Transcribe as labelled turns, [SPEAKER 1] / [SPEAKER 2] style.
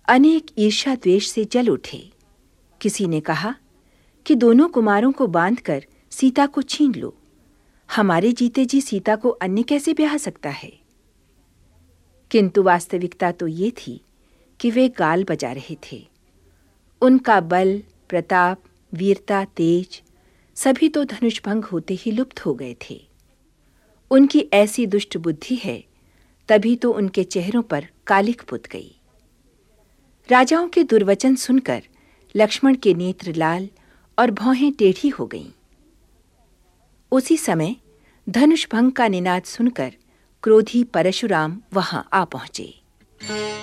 [SPEAKER 1] अनेक ईर्ष्या द्वेष से जल उठे। किसी ने कहा कि दोनों कुमारों को बांधकर सीता को छीन लो। हमारे जीते जी सीता को अन्य कैसे ब्याह सकता है? किंतु वास्तविकता तो ये थी कि वे गाल बजा रहे थे। उनका बल, प्रताप, वीरता, तेज सभी तो धनुषभंग होते ही लुप्त हो गए थे। उनकी ऐसी दुष्ट बुद्धि है, तभी तो उनके चेहरों पर कालिख पुत गई। राजाओं के दुर्वचन सुनकर लक्ष्मण के नेत्र लाल और भौहें टेढ़ी हो गईं। उसी समय धनुषभंग का निनाद सुनकर क्रोधी परशुराम वहां आ पहुंचे।